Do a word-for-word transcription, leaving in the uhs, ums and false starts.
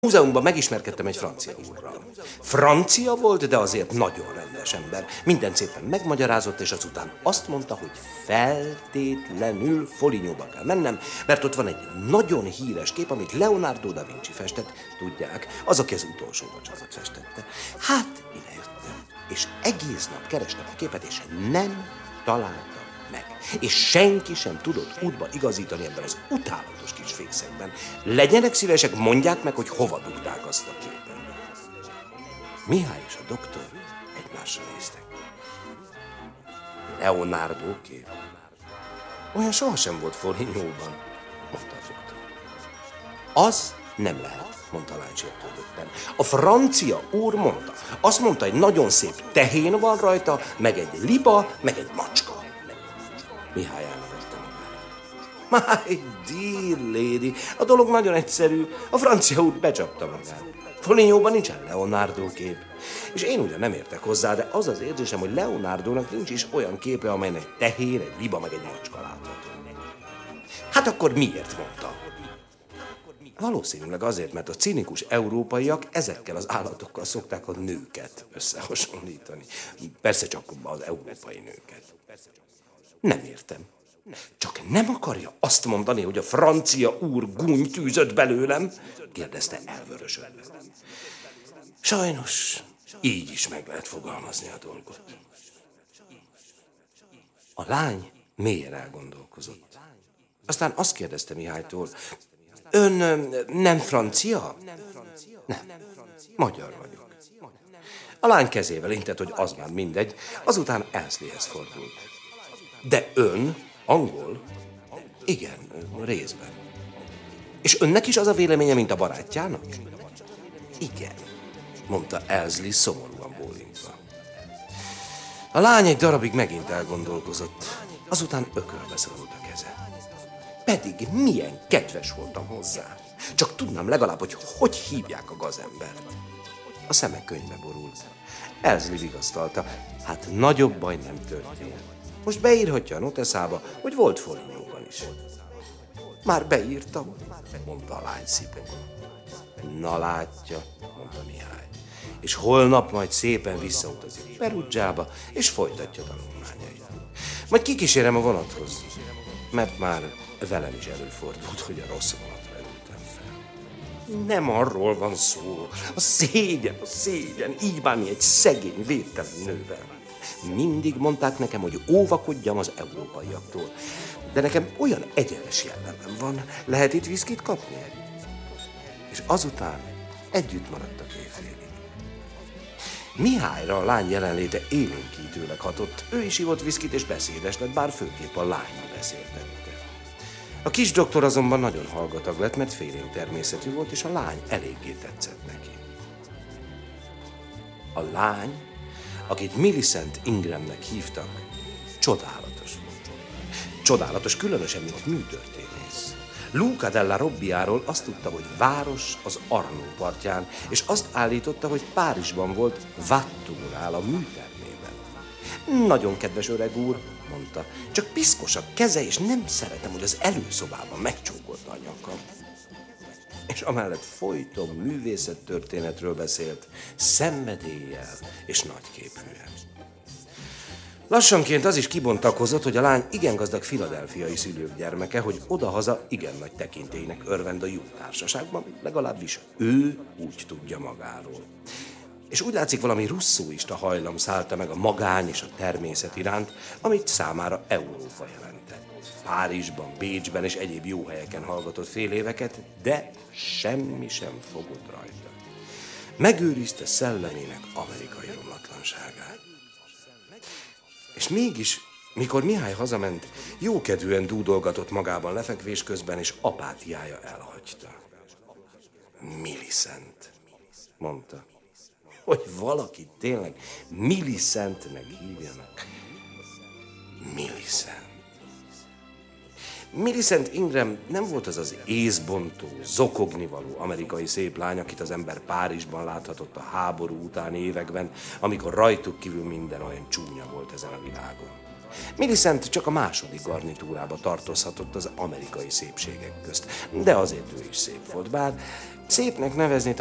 múzeumban megismerkedtem egy francia úrral. Francia volt, de azért nagyon rendes ember. Minden szépen megmagyarázott, és azután azt mondta, hogy feltétlenül Folignyóba kell mennem, mert ott van egy nagyon híres kép, amit Leonardo da Vinci festett, tudják, az, aki az utolsó vacsorát festette. Hát, ide jöttem, és egész nap kerestem a képet, és nem találtam meg. És senki sem tudott útba igazítani ebben az utálatos kis fészekben. Legyenek szívesek, mondják meg, hogy hova dugták azt a képet. Mihály és a doktor egymásra néztek. Leonardo kép. Olyan sohasem volt Folignyóban, mondta a doktor. Az nem lehet, mondta a lány sértődötten. A francia úr mondta. Azt mondta, hogy nagyon szép tehén van rajta, meg egy liba, meg egy macska. Mihály elmondta magát. My dear lady, a dolog nagyon egyszerű. A francia úr becsapta magát. Folignyóban nincsen Leonardo kép. És én ugyan nem értek hozzá, de az az érzésem, hogy Leonardónak nincs is olyan képe, amelyen egy tehén, egy liba, meg egy macska látható. Hát akkor miért mondta? Valószínűleg azért, mert a cinikus európaiak ezekkel az állatokkal szokták a nőket összehasonlítani. Persze csak az európai nőket. Nem értem. Csak nem akarja azt mondani, hogy a francia úr gúny tűzött belőlem? Kérdezte elvörösödve. Sajnos, így is meg lehet fogalmazni a dolgot. A lány mélyen elgondolkozott. Aztán azt kérdezte Mihálytól, ön nem francia? Nem, magyar vagyok. A lány kezével intett, hogy az már mindegy, azután Elsleyhez fordult. De ön angol? Igen, részben. És önnek is az a véleménye, mint a barátjának? Igen, mondta Elsley szomorúan bólintva. A lány egy darabig megint elgondolkozott, azután ökölbe szorult a keze. Pedig milyen kedves voltam hozzá. Csak tudnám legalább, hogy hogy hívják a gazembert. A szeme könyvbe borult. Elsley vigasztalta, hát nagyobb baj nem történt. Most beírhatja a noteszába, hogy volt Folignyóban is. Már beírtam, mondta a lány szipogva. Na látja, mondta Mihály, és holnap majd szépen visszautazik Perugiába, és folytatja tanulmányait. Majd kikísérem a vonathoz, mert már velem is előfordult, hogy a rossz vonatra ültem fel. Nem arról van szó, a szégyen, a szégyen, így bánni egy szegény, védtelen nővel. Mindig mondták nekem, hogy óvakodjam az európaiaktól. De nekem olyan egyenes jellemem van, lehet itt viszkit kapni? És azután együtt maradtak éjfélig. Mihályra a lány jelenléte élénkítőleg hatott. Ő is ivott viszkit és beszédes lett, bár főképp a lány beszéltette. A kis doktor azonban nagyon hallgatag lett, mert félénk természetű volt, és a lány eléggé tetszett neki. A lány, akit Millicent Ingramnek hívtak, csodálatos volt. Csodálatos, különösen, mint műtörténész. Luca della Robbiáról azt tudta, hogy város az Arno partján, és azt állította, hogy Párizsban volt Watturnál, a műtermében. Nagyon kedves öreg úr, mondta, csak piszkos a keze, és nem szeretem, hogy az előszobában megcsókolta a nyakam. És amellett folyton művészettörténetről beszélt, szenvedéllyel és nagyképűen. Lassanként az is kibontakozott, hogy a lány igen gazdag philadelphiai szülők gyermeke, hogy odahaza igen nagy tekintélynek örvend a jó társaságban, legalábbis ő úgy tudja magáról. És úgy látszik, valami russzóista hajlam szállta meg a magány és a természet iránt, amit számára Európa jelentett. Párizsban, Bécsben és egyéb jó helyeken hallgatott fél éveket, de semmi sem fogott rajta. Megőrizte szellemének amerikai romlatlanságát. És mégis, mikor Mihály hazament, jókedvűen dúdolgatott magában lefekvés közben, és apátiája elhagyta. Millicent, mondta. Hogy valaki tényleg Millicentnek hívjanak. Millicent. Millicent Ingram nem volt az az észbontó, zokognivaló amerikai szép lány, akit az ember Párizsban láthatott a háború utáni években, amikor rajtuk kívül minden olyan csúnya volt ezen a világon. Millicent csak a második garnitúrába tartozhatott az amerikai szépségek közt, de azért ő is szép volt, bár szépnek nevezni